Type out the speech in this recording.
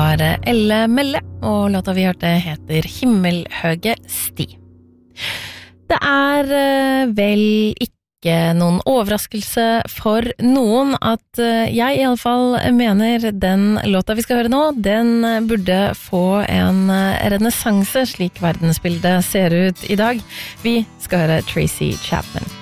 var Elle Melle, og låta vi hørte heter Himmelhøge sti. Det vel ikke noen overraskelse for noen at jeg i alle fall mener den låta vi skal høre nå, den burde få en renessanse slik verdensbildet ser ut i dag. Vi skal høre Tracy Chapman.